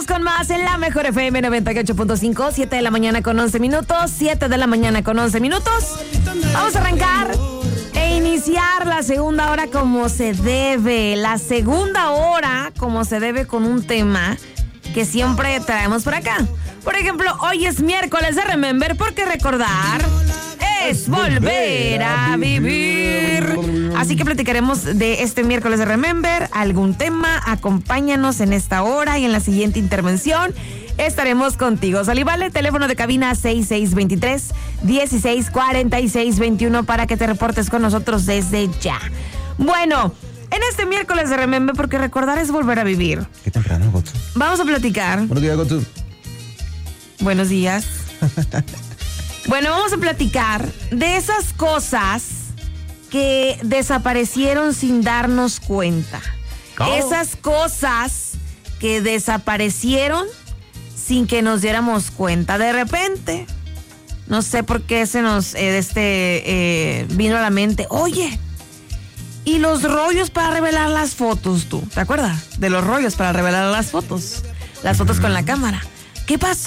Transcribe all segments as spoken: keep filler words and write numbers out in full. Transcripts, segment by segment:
Regresamos con más en la Mejor F M noventa y ocho punto cinco, siete de la mañana con once minutos, siete de la mañana con once minutos. Vamos a arrancar e iniciar la segunda hora como se debe. La segunda hora como se debe con un tema que siempre traemos por acá. Por ejemplo, hoy es miércoles de Remember, porque recordar es volver a vivir. Así que platicaremos de este miércoles de Remember, algún tema. Acompáñanos en esta hora y en la siguiente intervención estaremos contigo. Salí, vale, teléfono de cabina seis seis dos tres, uno seis cuatro seis dos uno para que te reportes con nosotros desde ya. Bueno, en este miércoles de Remember, porque recordar es volver a vivir. Qué temprano, Gotu. Vamos a platicar. Buenos días, Gotu. Buenos días. Bueno, vamos a platicar de esas cosas que desaparecieron sin darnos cuenta. ¿Cómo? Esas cosas que desaparecieron sin que nos diéramos cuenta. De repente, no sé por qué se nos eh, este eh, vino a la mente. Oye, ¿y los rollos para revelar las fotos, tú? ¿Te acuerdas de los rollos para revelar las fotos? Las fotos con la cámara. ¿Qué pasó?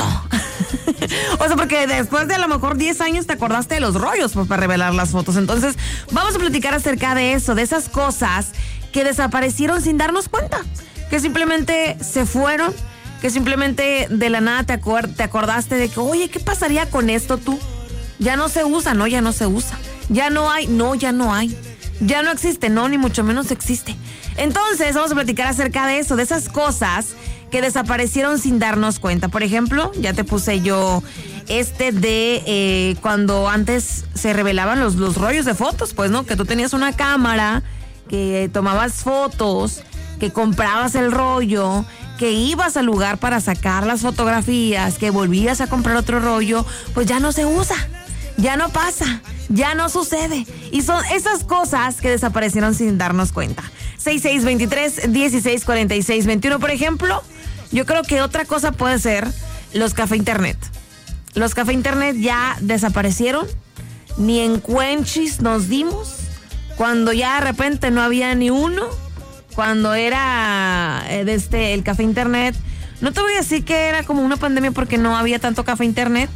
O sea, porque después de a lo mejor diez años te acordaste de los rollos, pues, para revelar las fotos. Entonces, vamos a platicar acerca de eso, de esas cosas que desaparecieron sin darnos cuenta, que simplemente se fueron, que simplemente de la nada te, acord- te acordaste de que, oye, ¿qué pasaría con esto tú? Ya no se usa, no, ya no se usa. Ya no hay, no, ya no hay. Ya no existe, no, ni mucho menos existe. Entonces, vamos a platicar acerca de eso, de esas cosas que desaparecieron sin darnos cuenta. Por ejemplo, ya te puse yo este de eh, cuando antes se revelaban los, los rollos de fotos, pues, ¿no? Que tú tenías una cámara, que tomabas fotos, que comprabas el rollo, que ibas al lugar para sacar las fotografías, que volvías a comprar otro rollo, pues ya no se usa, ya no pasa, ya no sucede. Y son esas cosas que desaparecieron sin darnos cuenta. seis seis dos tres, uno seis cuatro seis dos uno, por ejemplo. Yo creo que otra cosa puede ser los café internet. Los café internet ya desaparecieron. Ni en Cuenchis nos dimos. Cuando ya de repente no había ni uno. Cuando era eh, este, el café internet. No te voy a decir que era como una pandemia porque no había tanto café internet.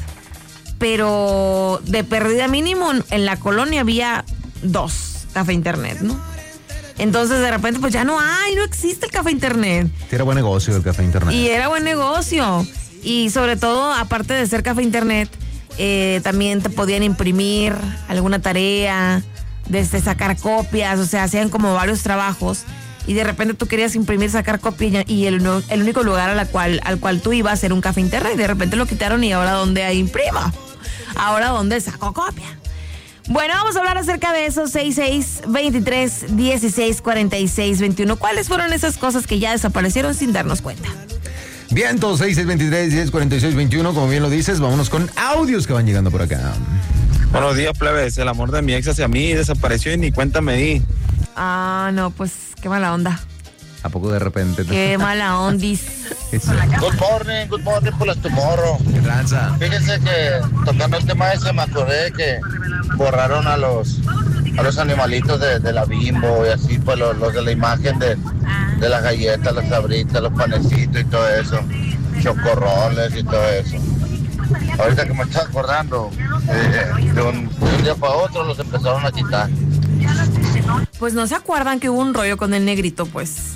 Pero de pérdida mínimo en la colonia había dos café internet, ¿no? Entonces, de repente, pues ya no hay, no existe el café internet. Sí, era buen negocio el café internet. Y era buen negocio. Y sobre todo, aparte de ser café internet, eh, también te podían imprimir alguna tarea, desde sacar copias, o sea, hacían como varios trabajos. Y de repente tú querías imprimir, sacar copias, y el, el único lugar a la cual, al cual tú ibas era un café internet. Y de repente lo quitaron, y ahora ¿dónde imprimo? Ahora ¿dónde saco copia? Bueno, vamos a hablar acerca de eso. seis seis dos tres, uno seis cuatro seis dos uno. ¿Cuáles fueron esas cosas que ya desaparecieron sin darnos cuenta? Bien, entonces seis seis dos tres, uno seis cuatro seis dos uno, como bien lo dices, vámonos con audios que van llegando por acá. Buenos días, plebes. El amor de mi ex hacia mí desapareció y ni cuenta me di. Ah, no, pues qué mala onda. ¿A poco de repente? Qué mala ondis. Good morning, good morning por las tomorrow. ¿Qué tranza? Fíjense que tocando el tema ese me acordé que borraron a los a los animalitos de, de la Bimbo y así, pues los, los de la imagen de, de las galletas, las sabritas, los panecitos y todo eso, chocorroles y todo eso. Ahorita que me estoy acordando, eh, de, un, de un día para otro los empezaron a quitar. Pues no se acuerdan que hubo un rollo con el negrito, pues.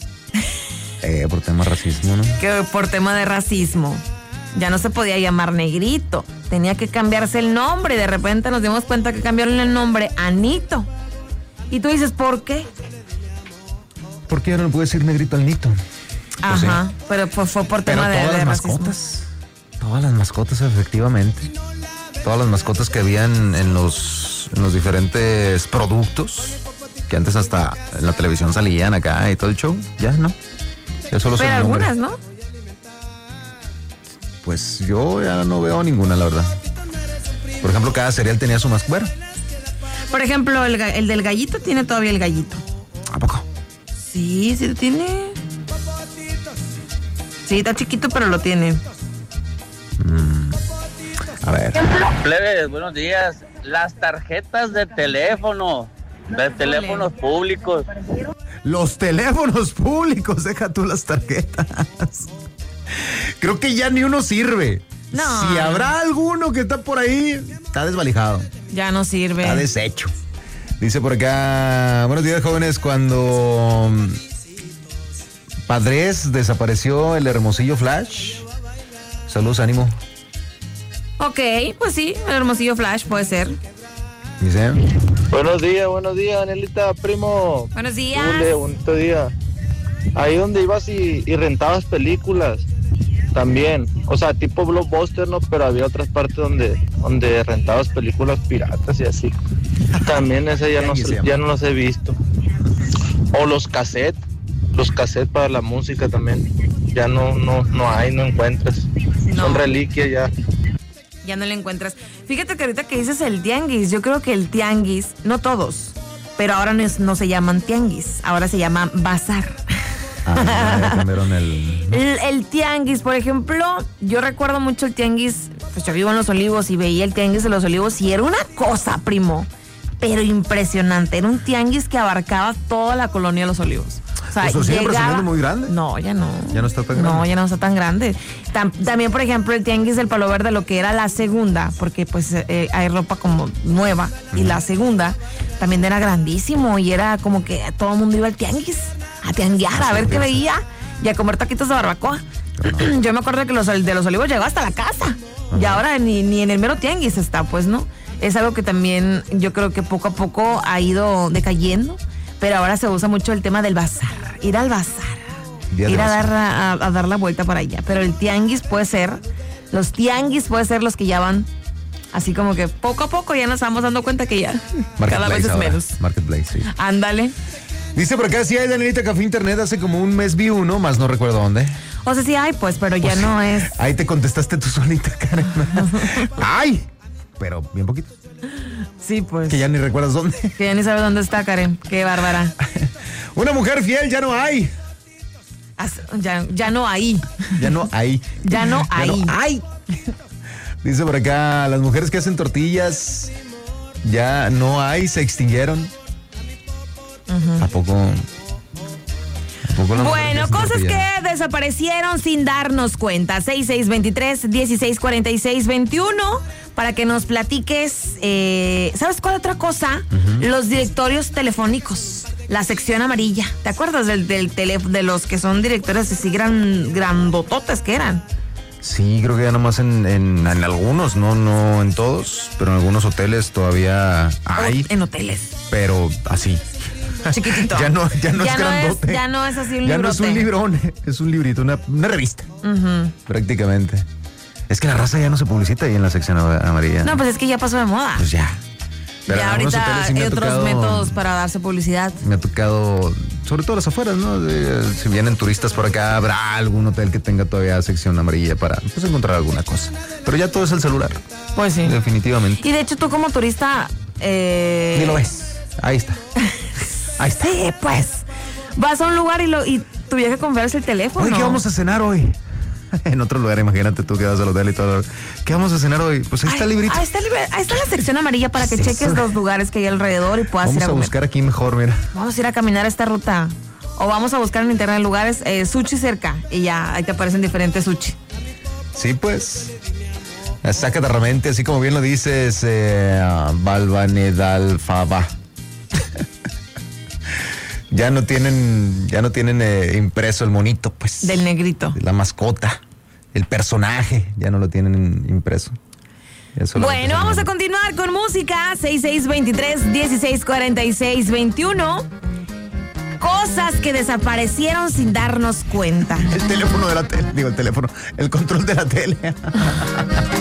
Eh, por tema de racismo, ¿no? Que por tema de racismo. Ya no se podía llamar negrito. Tenía que cambiarse el nombre. Y de repente nos dimos cuenta que cambiaron el nombre a Nito. Y tú dices, ¿por qué? ¿Por qué ya no le puedo decir negrito al Nito? Pues ajá, sí. pero pues fue por tema pero de, todas de las racismo. mascotas. Todas las mascotas, efectivamente. Todas las mascotas que habían en los, en los diferentes productos, que antes hasta en la televisión salían acá y todo el show, ya no. Ya solo son pero nombres. algunas, ¿no? Pues yo ya no veo ninguna, la verdad. Por ejemplo, cada cereal tenía su mascota. Por ejemplo, el, el del gallito tiene todavía el gallito. ¿A poco? Sí, sí lo tiene. Sí, está chiquito, pero lo tiene. Mm. A ver. Plebes, buenos días. Las tarjetas de teléfono, de teléfonos públicos. Los teléfonos públicos, deja tú las tarjetas. Creo que ya ni uno sirve. No. Si habrá alguno que está por ahí, está desvalijado. Ya no sirve. Está deshecho. Dice por acá, buenos días, jóvenes, cuando Padres desapareció el Hermosillo Flash. Saludos, ánimo. Ok, pues sí, el Hermosillo Flash puede ser. Dice. Buenos días, buenos días, Danielita, primo. Buenos días. Ule, bonito día. Ahí donde ibas y, y rentabas películas también, o sea, tipo Blockbuster, ¿no? Pero había otras partes donde donde rentabas películas piratas y así. También ese ya no, se, ya no los he visto. O los cassettes, los cassettes para la música también. Ya no no no hay, no encuentras. No. Son reliquias ya. Ya no le encuentras. Fíjate que ahorita que dices el tianguis, yo creo que el tianguis, no todos, pero ahora no, es, no se llaman tianguis, ahora se llama bazar. Ah, ya cambiaron el... el... El tianguis, por ejemplo, yo recuerdo mucho el tianguis, pues yo vivo en Los Olivos y veía el tianguis de Los Olivos y era una cosa, primo, pero impresionante. Era un tianguis que abarcaba toda la colonia de Los Olivos. O sea, pues sigue llegaba... presumiendo muy grande. No, ya no. Ya no está tan grande. No, ya no está tan grande. Tam- también, por ejemplo, el tianguis del Palo Verde, lo que era la segunda, porque pues eh, hay ropa como nueva, uh-huh. Y la segunda también era grandísimo y era como que todo el mundo iba al tianguis a tianguear, a ver qué veía y a comer taquitos de barbacoa. No. Yo me acuerdo que los de Los Olivos llegó hasta la casa. Uh-huh. Y ahora ni, ni en el mero tianguis está, pues, ¿no? Es algo que también yo creo que poco a poco ha ido decayendo. Pero ahora se usa mucho el tema del bazar, ir al bazar, ir a dar, a, a dar la vuelta para allá. Pero el tianguis puede ser, los tianguis puede ser los que ya van, así como que poco a poco ya nos vamos dando cuenta que ya cada vez es ahora. Menos. Marketplace, sí. Ándale. Dice por acá, sí hay, Danielita, Café Internet, hace como un mes vi uno, más no recuerdo dónde. O sea, sí hay, pues, pero ya pues, no es. Ahí te contestaste tú solita, Karen. ¡Ay! Pero bien poquito. Sí, pues. Que ya ni recuerdas dónde. Que ya ni sabes dónde está, Karen. Qué bárbara. Una mujer fiel ya no hay. Ya, ya no hay. Ya no hay. Ya no hay. Ya no hay. Dice por acá, las mujeres que hacen tortillas ya no hay, se extinguieron. Uh-huh. ¿A poco? ¿A poco las bueno, cosas tortillas? Que desaparecieron sin darnos cuenta. seis seis dos tres, uno seis cuatro seis, dos uno para que nos platiques. Eh, ¿Sabes cuál otra cosa? Uh-huh. Los directorios telefónicos. La sección amarilla. ¿Te acuerdas del, del teléfono, de los que son directorios así gran, grandototes que eran? Sí, creo que ya nomás en, en, en algunos, no, no en todos, pero en algunos hoteles todavía hay. En hoteles. Pero así. Chiquitito. ya no, ya no ya es no grandote. Es, ya no es así un ya librote. No es un librón, es un librito, una, una revista. Uh-huh. Prácticamente. Es que la raza ya no se publicita ahí en la sección amarilla. No, pues es que ya pasó de moda. Pues ya. Pero ya ahorita sí hay otros tocado, métodos para darse publicidad. Me ha tocado, sobre todo las afueras, ¿no? De, si vienen turistas por acá, habrá algún hotel que tenga todavía sección amarilla para pues, encontrar alguna cosa. Pero ya todo es el celular. Pues sí. Definitivamente. Y de hecho tú como turista... Eh... Ni lo ves. Ahí está. Ahí está. Sí, pues. Vas a un lugar y, lo, y tu vieja confía es el teléfono. Oye, ¿qué vamos a cenar hoy? En otro lugar, imagínate tú que vas al hotel y todo. ¿Qué vamos a cenar hoy? Pues ahí Ay, está el librito. Ahí está, el, ahí está la sección amarilla para que cheques eso? Los lugares que hay alrededor y puedas vamos ir a Vamos a comer. buscar aquí mejor, mira. Vamos a ir a caminar esta ruta. O vamos a buscar en internet lugares, eh, sushi cerca. Y ya, ahí te aparecen diferentes sushi. Sí, pues. Exactamente, así como bien lo dices, eh, Balvanedalfaba. Ya no tienen, ya no tienen eh, impreso el monito, pues. Del negrito. La mascota, el personaje, ya no lo tienen impreso. Bueno, vamos a continuar con música. seis seis dos tres, uno seis cuatro seis, dos uno. Cosas que desaparecieron sin darnos cuenta. El teléfono de la tele, digo el teléfono, el control de la tele.